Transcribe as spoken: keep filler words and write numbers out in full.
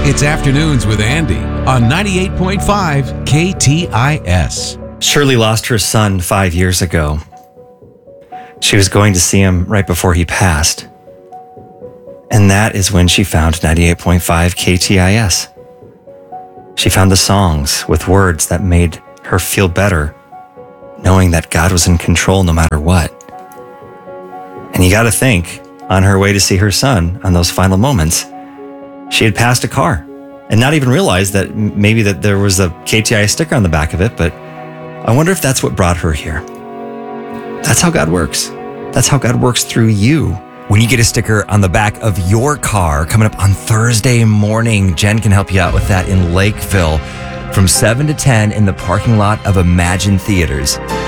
It's Afternoons with Andy on ninety-eight point five K T I S. Shirley lost her son five years ago. She was going to see him right before he passed. And that is when she found ninety-eight point five K T I S. She found the songs with words that made her feel better, knowing that God was in control no matter what. And you got to think, on her way to see her son on those final moments, she had passed a car and not even realized that maybe that there was a K T I S sticker on the back of it. But I wonder if that's what brought her here. That's how God works. That's how God works through you. When you get a sticker on the back of your car coming up on Thursday morning, Jen can help you out with that in Lakeville from seven to ten in the parking lot of Imagine Theaters.